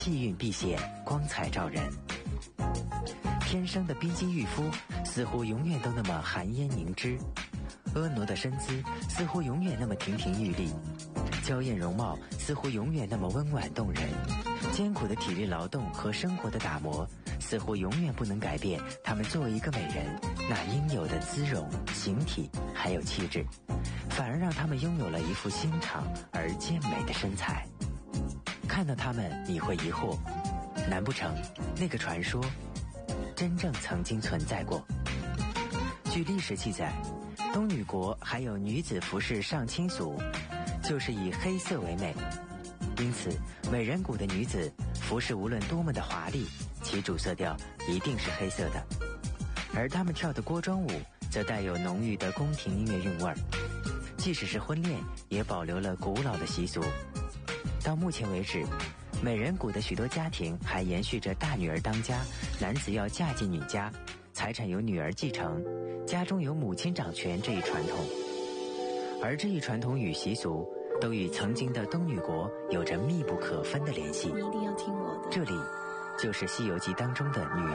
气韵毕显，光彩照人。天生的冰肌玉肤似乎永远都那么寒烟凝脂，婀娜的身姿似乎永远那么亭亭玉立，娇艳容貌似乎永远那么温婉动人。艰苦的体力劳动和生活的打磨似乎永远不能改变她们作为一个美人那应有的姿容、形体还有气质，反而让她们拥有了一副修长而健美的身材。看到她们你会疑惑，难不成那个传说真正曾经存在过？据历史记载，东女国还有女子服饰上清俗，就是以黑色为美，因此美人谷的女子服饰无论多么的华丽，其主色调一定是黑色的。而她们跳的锅庄舞则带有浓郁的宫廷音乐韵味儿，即使是婚恋也保留了古老的习俗。到目前为止，美人谷的许多家庭还延续着大女儿当家，男子要嫁进女家，财产由女儿继承，家中由母亲掌权这一传统。而这一传统与习俗都与曾经的东女国有着密不可分的联系。 你一定要听我的。 这里就是《西游记》当中的女